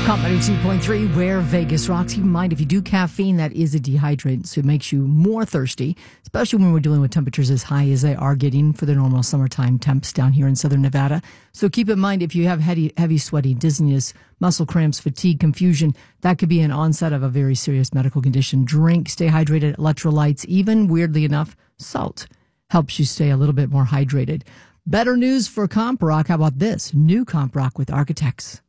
Comp 92.3, where Vegas rocks. Keep in mind, if you do caffeine, that is a dehydrant, so it makes you more thirsty, especially when we're dealing with temperatures as high as they are getting for the normal summertime temps down here in southern Nevada. So keep in mind, if you have heavy sweating, dizziness, muscle cramps, fatigue, confusion, that could be an onset of a very serious medical condition. Drink, stay hydrated, electrolytes, even, weirdly enough, salt helps you stay a little bit more hydrated. Better news for Comp Rock. How about this? New Comp Rock with Architects.